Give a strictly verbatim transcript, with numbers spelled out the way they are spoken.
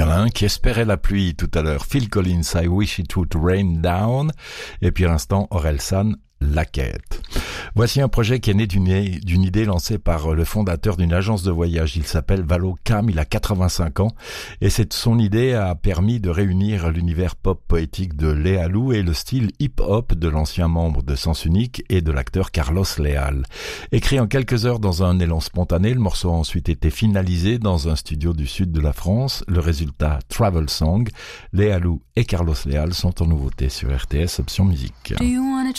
en a un qui espérait la pluie tout à l'heure. Phil Collins, I Wish It Would Rain Down. Et puis à l'instant, Orelsan, La Quête. Voici un projet qui est né d'une, d'une idée lancée par le fondateur d'une agence de voyage. Il s'appelle Valo Cam, il a quatre-vingt-cinq ans. Et cette, son idée a permis de réunir l'univers pop poétique de Léa Lou et le style hip-hop de l'ancien membre de Sens Unique et de l'acteur Carlos Leal. Écrit en quelques heures dans un élan spontané, le morceau a ensuite été finalisé dans un studio du sud de la France. Le résultat, Travel Song. Léa Lou et Carlos Leal sont en nouveauté sur R T S Option Musique.